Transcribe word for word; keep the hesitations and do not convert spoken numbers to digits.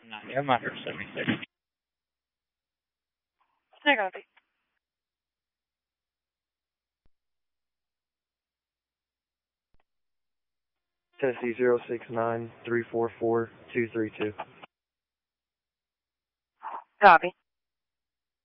Yeah, I'm under seventy-six. I copy. Tennessee zero six nine three four four two three two. Copy.